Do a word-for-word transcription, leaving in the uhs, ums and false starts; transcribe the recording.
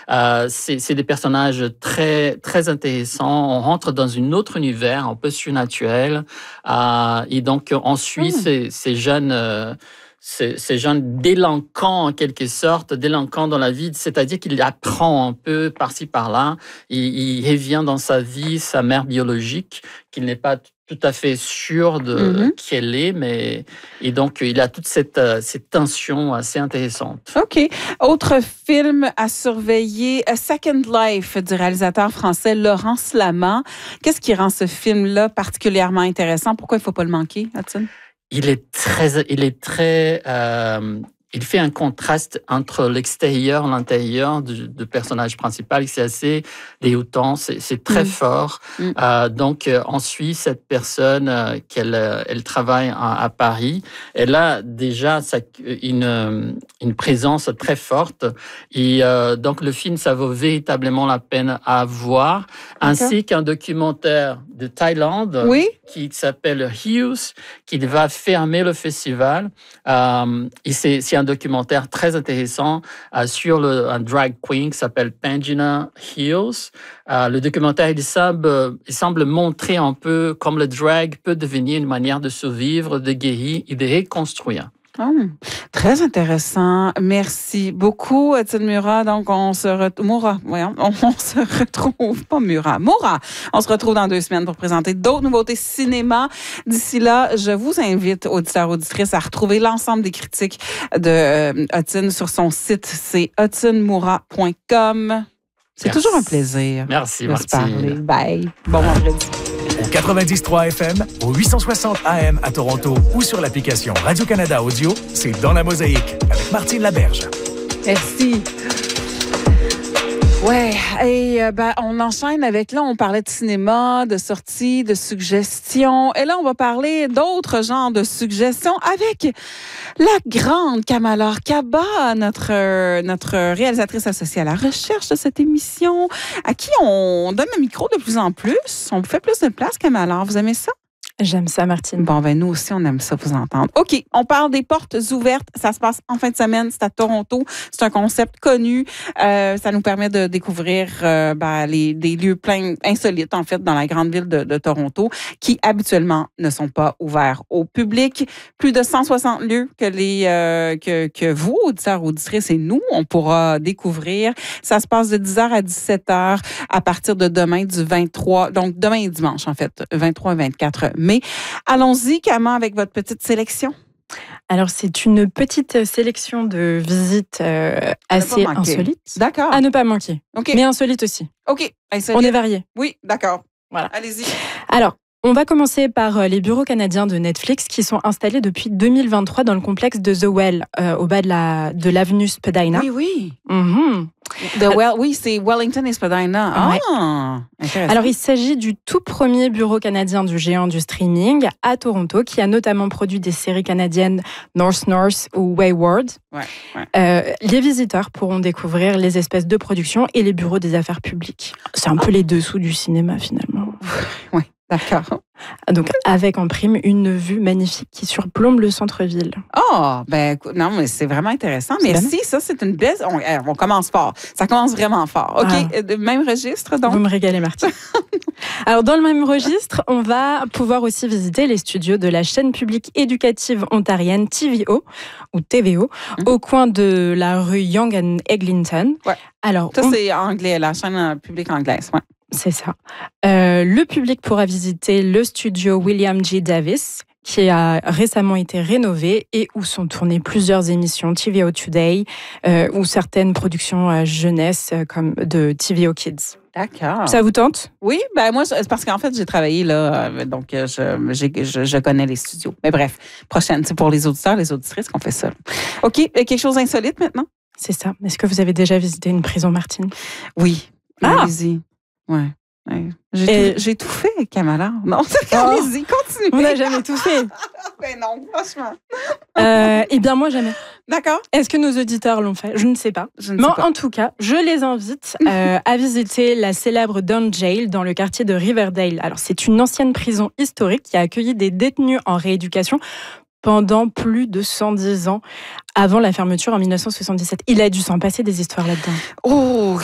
Euh, c'est, c'est des personnages très, très intéressants. On rentre dans un autre univers, un peu surnaturel. Euh, et donc, on suit mmh. ces, ces jeunes... Euh, Ces, ces jeunes délinquants, en quelque sorte, délinquants dans la vie, c'est-à-dire qu'il apprend un peu par-ci, par-là. Il, il revient dans sa vie, sa mère biologique, qu'il n'est pas tout à fait sûr de mm-hmm. qui elle est, mais et donc il a toute cette, cette tension assez intéressante. OK. Autre film à surveiller, A Second Life du réalisateur français Laurent Slama. Qu'est-ce qui rend ce film-là particulièrement intéressant? Pourquoi il ne faut pas le manquer, Hudson? Il est très, il est très, euh, il fait un contraste entre l'extérieur et l'intérieur du, du personnage principal. C'est assez déroutant, c'est, c'est très mmh. fort. Mmh. Euh, donc, euh, on suit cette personne euh, qu'elle, elle travaille à, à Paris. Elle a déjà sa, une, une présence très forte. Et euh, donc, le film, ça vaut véritablement la peine à voir, ainsi okay. qu'un documentaire de Thaïlande oui? qui s'appelle Hughes, qui va fermer le festival. Euh, et c'est, c'est un documentaire très intéressant euh, sur le, un drag queen qui s'appelle Pangina Hills. Euh, le documentaire, il semble, il semble montrer un peu comme le drag peut devenir une manière de survivre, de guérir et de reconstruire. Oh, très intéressant. Merci beaucoup, Hudson Murat. Donc, on se retrouve... Moura, voyons. On, on se retrouve... Pas Murat. Moura. On se retrouve dans deux semaines pour présenter d'autres nouveautés cinéma. D'ici là, je vous invite, auditeurs, auditrices, à retrouver l'ensemble des critiques de euh, Hudson sur son site. C'est hudson moura point com. C'est Merci. Toujours un plaisir. Merci, de Martine. Se parler. Bye. Bon vendredi. Au quatre-vingt-dix trois F M, au huit cent soixante A M à Toronto ou sur l'application Radio-Canada Audio, c'est Dans la Mosaïque avec Martine Laberge. Merci. Ouais, et euh, ben on enchaîne avec, là on parlait de cinéma, de sorties, de suggestions, et là on va parler d'autres genres de suggestions avec la grande Kamala Arkaba, notre euh, notre réalisatrice associée à la recherche de cette émission, à qui on donne le micro de plus en plus. On vous fait plus de place, Kamala. Vous aimez ça? J'aime ça, Martine. Bon, ben nous aussi, on aime ça vous entendre. OK, on parle des portes ouvertes. Ça se passe en fin de semaine. C'est à Toronto. C'est un concept connu. Euh, ça nous permet de découvrir euh, ben, les, des lieux pleins insolites, en fait, dans la grande ville de, de Toronto, qui habituellement ne sont pas ouverts au public. Plus de cent soixante lieux que, les, euh, que, que vous, auditeurs, auditrices, et nous, on pourra découvrir. Ça se passe de dix heures à dix-sept heures à partir de demain, du vingt-trois, donc demain et dimanche, en fait, vingt-trois et vingt-quatre mai. Mais allons-y, Kama, avec votre petite sélection. Alors, c'est une petite sélection de visites euh, assez insolites. D'accord. À ne pas manquer. Okay. Mais insolites aussi. OK. Insolite. On est variés. Oui, d'accord. Voilà. Allez-y. Alors, on va commencer par les bureaux canadiens de Netflix qui sont installés depuis deux mille vingt-trois dans le complexe de The Well, euh, au bas de, la, de l'avenue Spadina. Oui, oui. Mm-hmm. The Well, oui, c'est Wellington et Spadina. Ah, ouais. Intéressant. Alors, il s'agit du tout premier bureau canadien du géant du streaming à Toronto, qui a notamment produit des séries canadiennes North North ou Wayward. Ouais, ouais. Euh, les visiteurs pourront découvrir les espèces de production et les bureaux des affaires publiques. C'est un peu les dessous du cinéma, finalement. Oui. D'accord. Donc, avec en prime une vue magnifique qui surplombe le centre-ville. Oh, ben, non, mais c'est vraiment intéressant. C'est Merci. Bien. Ça, c'est une belle. On, on commence fort. Ça commence vraiment fort. OK. Ah. Même registre, donc. Vous me régalez, Martine. Alors, dans le même registre, on va pouvoir aussi visiter les studios de la chaîne publique éducative ontarienne T V O, ou T V O, mmh. au coin de la rue Yonge and Eglinton. Ouais. Alors, ça, on... c'est anglais, la chaîne publique anglaise. Ouais. C'est ça. Euh, le public pourra visiter le studio William G. Davis, qui a récemment été rénové et où sont tournées plusieurs émissions T V O Today euh, ou certaines productions euh, jeunesse euh, comme de T V O Kids. D'accord. Ça vous tente? Oui, ben moi, c'est parce qu'en fait, j'ai travaillé là, euh, donc je, j'ai, je, je connais les studios. Mais bref, prochaine, c'est pour les auditeurs, les auditrices qu'on fait ça. OK, quelque chose d'insolite maintenant? C'est ça. Est-ce que vous avez déjà visité une prison, Martine? Oui. Ah! Allez-y. Ouais. ouais. J'ai, Et... tout, j'ai tout fait, Kamala. Non, c'est allez-y, continuez. On n'a jamais tout fait. Ben non, franchement. Euh, eh bien, moi, jamais. D'accord. Est-ce que nos auditeurs l'ont fait? Je ne sais pas. Je ne Mais sais pas. En tout cas, je les invite euh, à visiter la célèbre Down Jail dans le quartier de Riverdale. Alors, c'est une ancienne prison historique qui a accueilli des détenus en rééducation pendant plus de cent dix ans, avant la fermeture en dix-neuf cent soixante-dix-sept. Il a dû s'en passer des histoires là-dedans. Oh,